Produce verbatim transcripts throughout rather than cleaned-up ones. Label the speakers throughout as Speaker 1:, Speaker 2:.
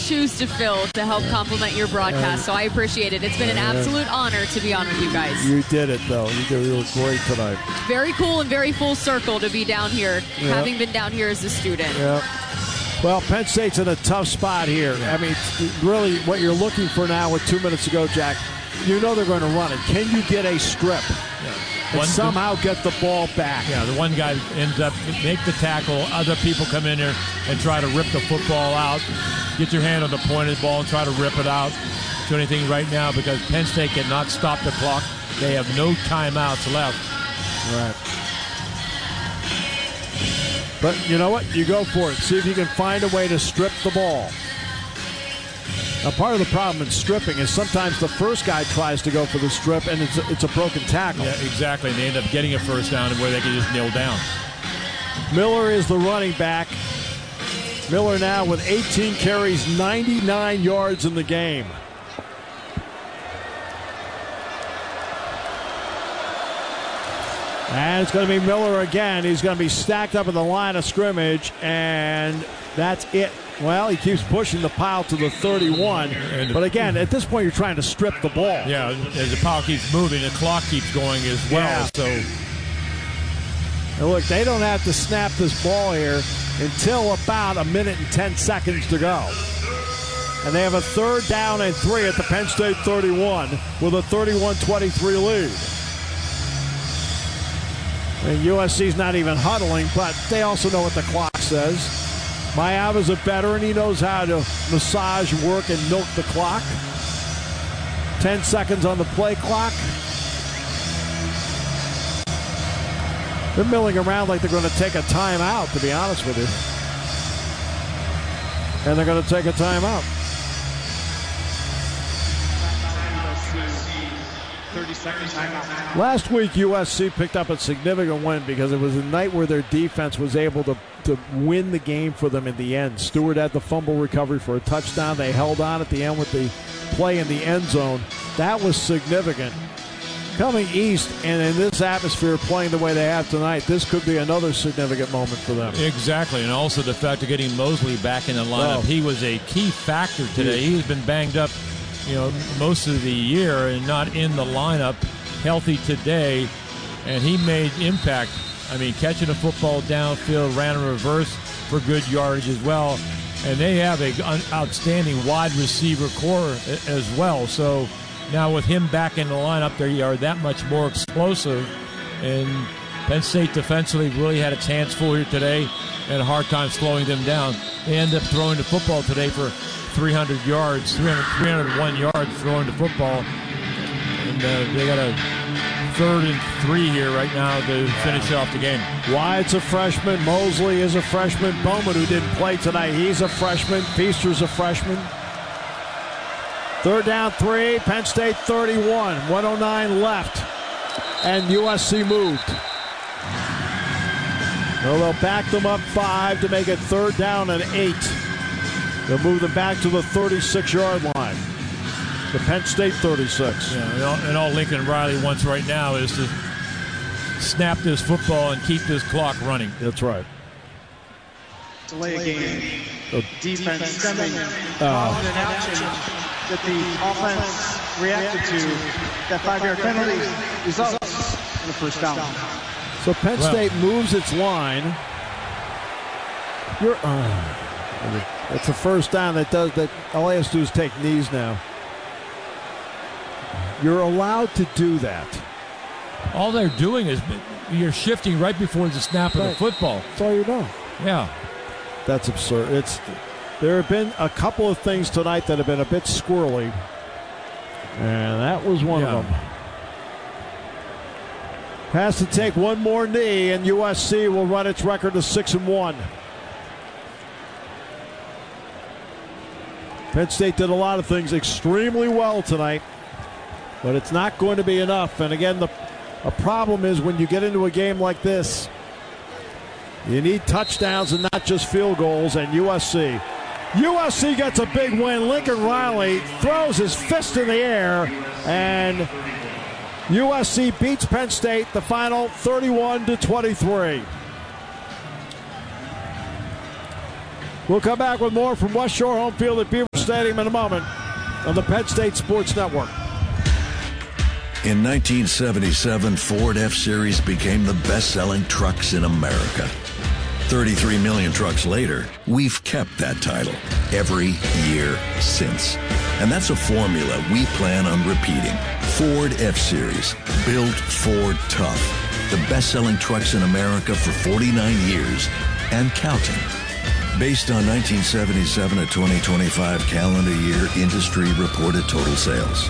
Speaker 1: shoes to fill to help complement your broadcast, so I appreciate it. It's been an absolute honor to be on with you guys.
Speaker 2: You did it, though. You did. You were great tonight.
Speaker 1: Very cool and very full circle to be down here,
Speaker 2: Yep.
Speaker 1: having been down here as a student.
Speaker 2: Yeah. Well, Penn State's in a tough spot here. I mean, really, what you're looking for now with two minutes to go, Jack, you know they're going to run it. Can you get a strip
Speaker 3: Yeah.
Speaker 2: and
Speaker 3: One-
Speaker 2: somehow get the ball back?
Speaker 3: Yeah, the one guy ends up, make the tackle, other people come in there and try to rip the football out. Get your hand on the point of the ball and try to rip it out. Do anything right now because Penn State cannot stop the clock. They have no timeouts left.
Speaker 2: Right. But you know what? You go for it. See if you can find a way to strip the ball. Now, part of the problem in stripping is sometimes the first guy tries to go for the strip, and it's a, it's a broken tackle.
Speaker 3: Yeah, exactly. They end up getting a first down where they can just kneel down.
Speaker 2: Miller is the running back. Miller now with eighteen carries, ninety-nine yards in the game. And it's going to be Miller again. He's going to be stacked up in the line of scrimmage, and that's it. Well, he keeps pushing the pile to the thirty-one. But again, at this point, you're trying to strip the ball.
Speaker 3: Yeah, as the pile keeps moving, the clock keeps going as well.
Speaker 2: Yeah.
Speaker 3: So,
Speaker 2: And look, they don't have to snap this ball here until about a minute and ten seconds to go. And they have a third down and three at the Penn State thirty-one with a thirty-one twenty-three lead. And U S C's not even huddling, but they also know what the clock says. Maiava's a veteran. He knows how to massage, work, and milk the clock. Ten seconds on the play clock. They're milling around like they're going to take a timeout, to be honest with you. And they're going to take a timeout.
Speaker 4: thirty second timeout.
Speaker 2: Last week, U S C picked up a significant win because it was a night where their defense was able to, to win the game for them in the end. Stewart had the fumble recovery for a touchdown. They held on at the end with the play in the end zone. That was significant. Coming east and in this atmosphere playing the way they have tonight, this could be another significant moment for them.
Speaker 3: exactly. And also the fact of getting Mosley back in the lineup.
Speaker 2: Oh.
Speaker 3: He was a key factor today. He's been banged up, you know, most of the year and not in the lineup, healthy today, and he made impact. I mean, catching a football downfield, ran a reverse for good yardage as well, and they have an outstanding wide receiver core as well. So now with him back in the lineup, they are that much more explosive, and Penn State defensively really had its hands full here today and a hard time slowing them down. They end up throwing the football today for three hundred yards, three hundred, three hundred one yards throwing the football. And uh, they got a third and three here right now to finish off the game.
Speaker 2: Wyatt's a freshman. Mosley is a freshman. Bowman, who didn't play tonight, he's a freshman. Feaster's a freshman. Third down three, Penn State thirty-one, one oh nine left. And U S C moved. Well, they'll back them up five to make it third down and eight. They'll move them back to the thirty-six-yard line. The Penn State thirty-six.
Speaker 3: Yeah, and, all, and all Lincoln Riley wants right now is to snap this football and keep this clock running.
Speaker 2: That's right.
Speaker 4: Delay a game.
Speaker 2: Oh.
Speaker 4: Defense stemming.
Speaker 2: Uh,
Speaker 4: Called an action that the offense reacted to. That five-yard penalty results in the first down.
Speaker 2: So Penn
Speaker 3: Well.
Speaker 2: State moves its line. You're, uh, it's a first down that does that. All they have to do is take knees now. You're allowed to do that.
Speaker 3: All they're doing is you're shifting right before the snap of the
Speaker 2: Right.
Speaker 3: football.
Speaker 2: That's all you know.
Speaker 3: Yeah.
Speaker 2: That's absurd. It's there have been a couple of things tonight that have been a bit squirrely, and that was one
Speaker 3: Yeah.
Speaker 2: of them. Has to take one more knee, and U S C will run its record to six and one. Penn State did a lot of things extremely well tonight, but it's not going to be enough. And again, the a problem is when you get into a game like this, you need touchdowns and not just field goals. And U S C, U S C gets a big win. Lincoln Riley throws his fist in the air, and U S C beats Penn State. The final thirty-one to twenty-three. We'll come back with more from West Shore Home Field at Beaver Stadium in a moment on the Penn State Sports Network.
Speaker 5: In nineteen seventy-seven, Ford F-Series became the best-selling trucks in America. thirty-three million trucks later, we've kept that title every year since. And that's a formula we plan on repeating. Ford F-Series, built Ford tough. The best-selling trucks in America for forty-nine years and counting. Based on nineteen seventy-seven to twenty twenty-five calendar year industry reported total sales.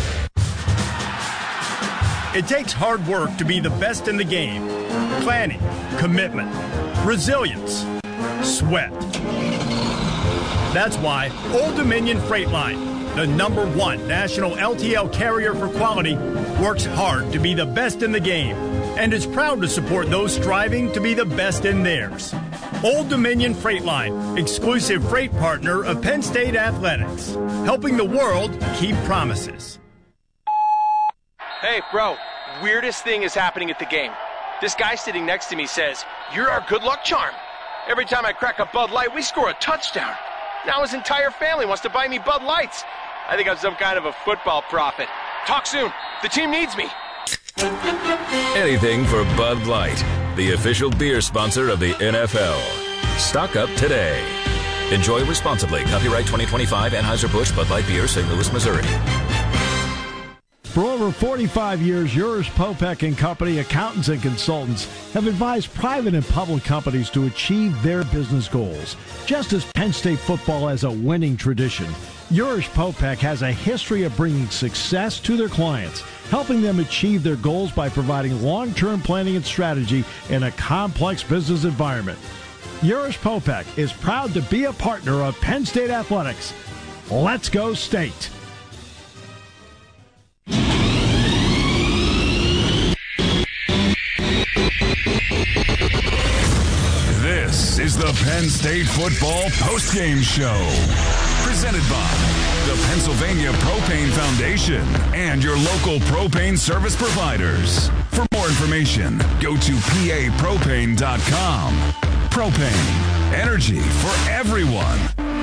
Speaker 6: It takes hard work to be the best in the game. Planning, commitment, resilience, sweat. That's why Old Dominion Freight Line, the number one national L T L carrier for quality, works hard to be the best in the game and is proud to support those striving to be the best in theirs. Old Dominion Freight Line, exclusive freight partner of Penn State Athletics, helping the world keep promises.
Speaker 7: Hey, bro, weirdest thing is happening at the game. This guy sitting next to me says, "You're our good luck charm. Every time I crack a Bud Light, we score a touchdown. Now his entire family wants to buy me Bud Lights. I think I'm some kind of a football prophet. Talk soon. The team needs me."
Speaker 8: Anything for Bud Light, the official beer sponsor of the N F L. Stock up today. Enjoy responsibly. Copyright twenty twenty-five Anheuser-Busch Bud Light Beer, Saint Louis, Missouri.
Speaker 2: For over forty-five years, Urish Popek and Company accountants and consultants have advised private and public companies to achieve their business goals. Just as Penn State football has a winning tradition, Urish Popek has a history of bringing success to their clients, helping them achieve their goals by providing long-term planning and strategy in a complex business environment. Urish Popek is proud to be a partner of Penn State Athletics. Let's go State!
Speaker 9: This is the Penn State Football Postgame Show, presented by the Pennsylvania Propane Foundation and your local propane service providers. For more information, go to P A propane dot com. Propane, energy for everyone.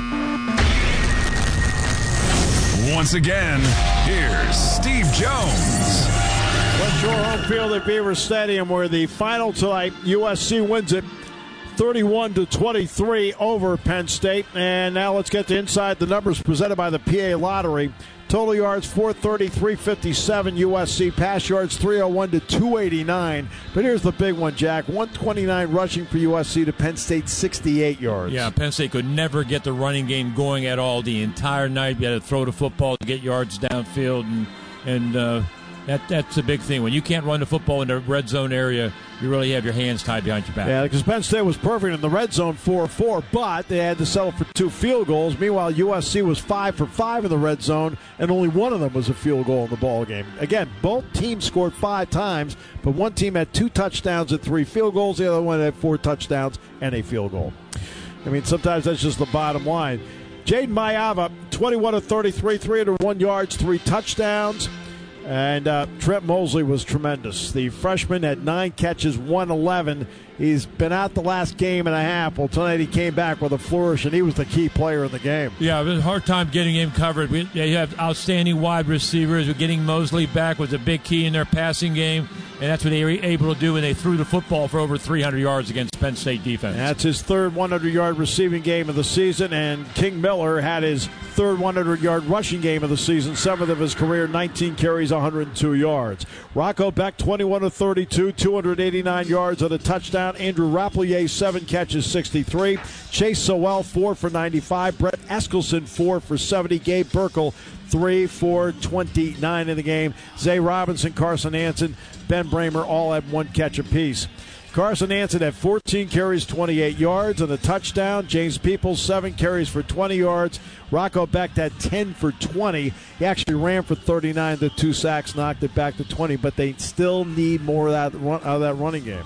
Speaker 9: Once again, here's Steve Jones.
Speaker 2: West Shore home field at Beaver Stadium, where the final tonight, U S C wins it thirty-one to twenty-three over Penn State. And now let's get to inside the numbers presented by the P A Lottery. Total yards four thirty, three fifty-seven U S C. Pass yards three oh one to two eighty-nine. But here's the big one, Jack. one twenty-nine rushing for U S C to Penn State sixty-eight yards.
Speaker 3: Yeah, Penn State could never get the running game going at all the entire night. You had to throw the football to get yards downfield, and and uh, that that's a big thing. When you can't run the football in the red zone area, you really have your hands tied behind your back.
Speaker 2: Yeah, because Penn State was perfect in the red zone, four four, but they had to settle for two field goals. Meanwhile, U S C was five for five in the red zone, and only one of them was a field goal in the ball game. Again, both teams scored five times, but one team had two touchdowns and three field goals. The other one had four touchdowns and a field goal. I mean, sometimes that's just the bottom line. Jaden Mayava, twenty-one of thirty-three, three hundred one yards, three touchdowns. And uh, Trent Mosley was tremendous. The freshman had nine catches, one eleven. He's been out the last game and a half. Well, tonight he came back with a flourish, and he was the key player in the game.
Speaker 3: Yeah, it was a hard time getting him covered. We, they have outstanding wide receivers. Getting Mosley back was a big key in their passing game, and that's what they were able to do when they threw the football for over three hundred yards against Penn State defense.
Speaker 2: That's his third hundred-yard receiving game of the season, and King Miller had his third hundred-yard rushing game of the season, seventh of his career, nineteen carries, one hundred two yards. Rocco Beck, twenty-one of thirty-two, two hundred eighty-nine yards and a touchdown. Andrew Rapplier, seven catches, sixty-three. Chase Sowell, four for ninety-five. Brett Eskelson, four for seventy. Gabe Burkle, three for twenty-nine in the game. Zay Robinson, Carson Hansen, Ben Bramer all had one catch apiece. Carson Hansen had fourteen carries, twenty-eight yards, and a touchdown. James Peoples, seven carries for twenty yards. Rocco Beck had ten for twenty. He actually ran for thirty-nine. The two sacks knocked it back to twenty, but they still need more of that run, out of that running game.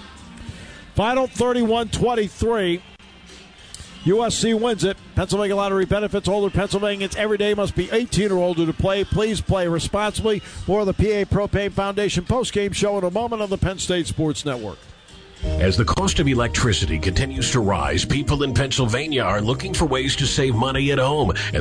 Speaker 2: Final thirty-one twenty-three. U S C wins it. Pennsylvania Lottery benefits older Pennsylvanians every day. Must be eighteen or older to play. Please play responsibly. More of the P A Propane Foundation postgame show in a moment on the Penn State Sports Network.
Speaker 10: As the cost of electricity continues to rise, people in Pennsylvania are looking for ways to save money at home. And